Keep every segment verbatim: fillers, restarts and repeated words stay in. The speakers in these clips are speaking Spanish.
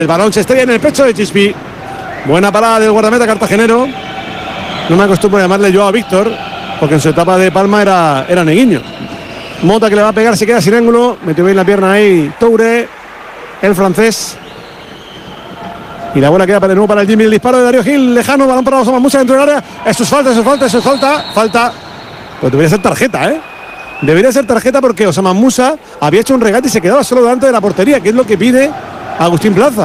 El balón se estrella en el pecho de Chispi. Buena parada del guardameta cartagenero. No me acostumbro a llamarle yo a Víctor, porque en su etapa de Palma era, era Neguinho. Mota que le va a pegar, se queda sin ángulo. Metió bien la pierna ahí Toure, el francés. Y la bola queda para de nuevo para el Jimmy. El disparo de Darío Gil, lejano, balón para Osama Musa dentro del área. Eso es falta, eso es falta, eso es falta. Falta. Pues debería ser tarjeta, ¿eh? Debería ser tarjeta porque Osama Musa había hecho un regate y se quedaba solo delante de la portería, que es lo que pide Agustín Plaza.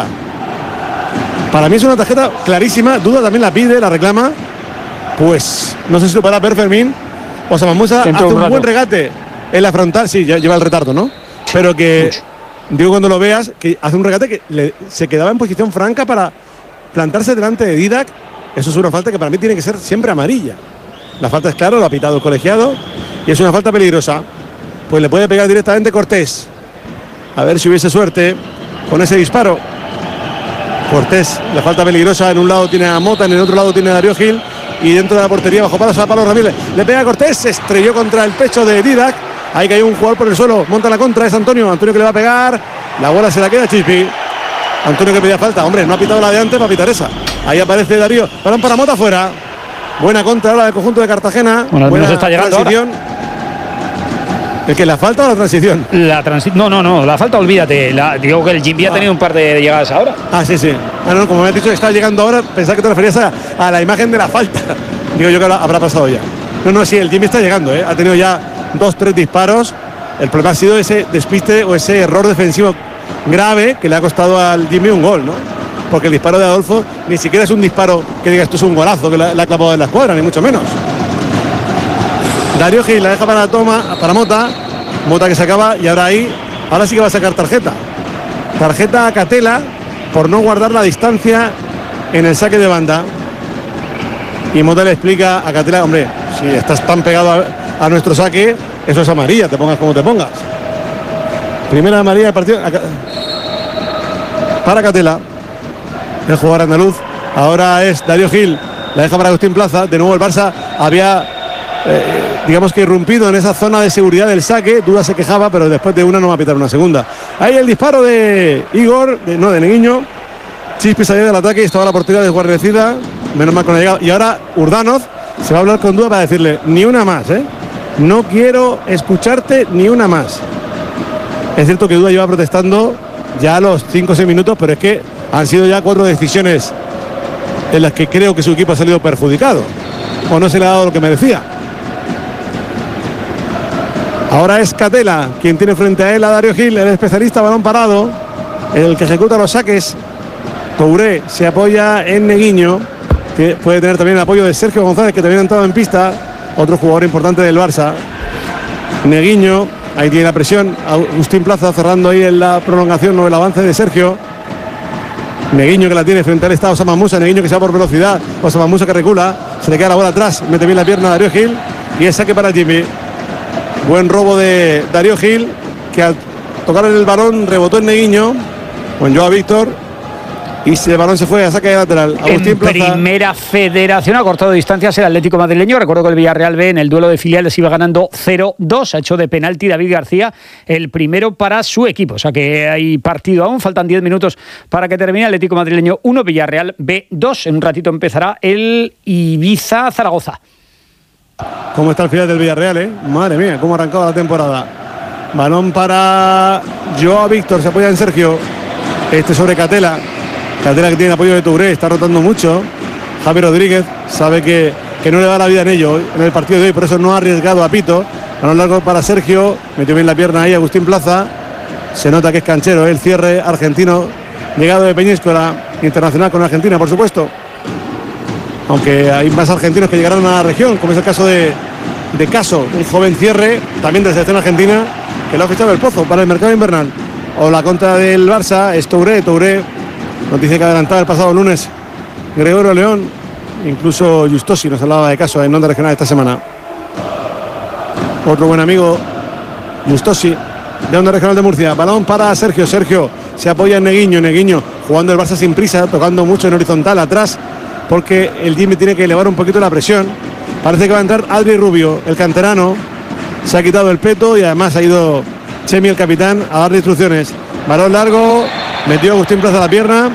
Para mí es una tarjeta clarísima. Duda también la pide, la reclama. Pues no sé si lo podrá ver Fermín. Osama Musa hace un, un buen regate en la frontal. Sí, lleva el retardo, ¿no? Pero que, digo, cuando lo veas, que hace un regate que le, se quedaba en posición franca para plantarse delante de Didac. Eso es una falta que para mí tiene que ser siempre amarilla. La falta es claro, lo ha pitado el colegiado y es una falta peligrosa. Pues le puede pegar directamente Cortés. A ver si hubiese suerte con ese disparo. Cortés, la falta peligrosa. En un lado tiene a Mota, en el otro lado tiene a Darío Gil. Y dentro de la portería, bajo palos a Pablo Ramírez. Le pega a Cortés, se estrelló contra el pecho de Didac. Ahí cayó un jugador por el suelo. Monta la contra, es Antonio. Antonio que le va a pegar. La bola se la queda Chispi. Antonio que pedía falta. Hombre, no ha pitado la de antes para pitar esa. Ahí aparece Darío. Balón para Mota fuera. Buena contra ahora del conjunto de Cartagena. Bueno, al menos buena está llegando transición. Ahora. ¿El que la falta o la transición? La transición. No, no, no, la falta, olvídate. La, digo que el Jimmy ah. ha tenido un par de llegadas ahora. Ah, sí, sí. Ah, no, como me has dicho que está llegando ahora, pensaba que te referías a, a la imagen de la falta. Digo yo que habrá pasado ya. No, no, sí, el Jimmy está llegando, ¿eh? Ha tenido ya dos, tres disparos. El problema ha sido ese despiste o ese error defensivo grave que le ha costado al Jimmy un gol, ¿no? Porque el disparo de Adolfo ni siquiera es un disparo que digas tú es un golazo que le ha clavado en la escuadra, ni mucho menos. Darío Gil la deja para la toma, para Mota. Mota que se acaba y ahora ahí, ahora sí que va a sacar tarjeta. Tarjeta a Catela por no guardar la distancia en el saque de banda. Y Mota le explica a Catela, hombre, si estás tan pegado a, a nuestro saque, eso es amarilla, te pongas como te pongas. Primera amarilla del partido para Catela, el jugador andaluz. Ahora es Darío Gil, la deja para Agustín Plaza. De nuevo el Barça había eh, digamos que irrumpido en esa zona de seguridad del saque. Duda se quejaba, pero después de una no va a pitar una segunda. Ahí el disparo de Igor, de, no de Neguinho. Chispi salió del ataque y estaba la portería desguarnecida. Menos mal con la llegada. Y ahora Urdanoz se va a hablar con Duda para decirle ni una más, ¿eh? No quiero escucharte ni una más. Es cierto que Duda lleva protestando ya a los cinco o seis minutos, pero es que han sido ya cuatro decisiones en las que creo que su equipo ha salido perjudicado. O no se le ha dado lo que merecía. Ahora es Catela quien tiene frente a él a Darío Gil, el especialista balón parado, el que ejecuta los saques. Touré se apoya en Neguinho, que puede tener también el apoyo de Sergio González, que también ha entrado en pista, otro jugador importante del Barça. Neguinho, ahí tiene la presión. Agustín Plaza cerrando ahí en la prolongación o el avance de Sergio. Neguinho que la tiene frente al estado Osama Musa. Neguinho que se va por velocidad. Osama Musa que recula. Se le queda la bola atrás. Mete bien la pierna a Darío Gil. Y el saque para Jimmy. Buen robo de Darío Gil, que al tocar el balón rebotó en Neguinho. Con Joao Víctor. Y el balón se fue a saque de lateral. Agustín en Plaza. Primera Federación ha cortado distancias el Atlético madrileño. Recuerdo que el Villarreal B en el duelo de filiales iba ganando cero dos. Ha hecho de penalti David García el primero para su equipo. O sea que hay partido aún. Faltan diez minutos para que termine. Atlético madrileño uno, Villarreal B dos. En un ratito empezará el Ibiza-Zaragoza. ¿Cómo está el final del Villarreal, eh? Madre mía, cómo ha arrancado la temporada. Balón para Joao Víctor. Se apoya en Sergio. Este sobre Catela. Catela que tiene el apoyo de Touré, está rotando mucho. Javi Rodríguez sabe que, que no le da la vida en ello en el partido de hoy, por eso no ha arriesgado a Pito. Balón largo para Sergio, metió bien la pierna ahí Agustín Plaza. Se nota que es canchero, ¿eh? El cierre argentino, llegado de Peñíscola, internacional con Argentina, por supuesto. Aunque hay más argentinos que llegaron a la región, como es el caso de, de Caso, un joven cierre, también de la selección argentina, que lo ha fichado el Pozo para el mercado invernal. O la contra del Barça es Touré, Touré. Noticia que adelantaba el pasado lunes Gregorio León, incluso Justosi nos hablaba de Caso en Onda Regional esta semana. Otro buen amigo, Justosi, de Onda Regional de Murcia. Balón para Sergio, Sergio se apoya en Neguinho, Neguinho jugando el Barça sin prisa, tocando mucho en horizontal atrás, porque el Jimmy tiene que elevar un poquito la presión. Parece que va a entrar Adri Rubio, el canterano, se ha quitado el peto y además ha ido Chemi, el capitán, a darle instrucciones. Balón largo Metió Agustín Plaza la pierna.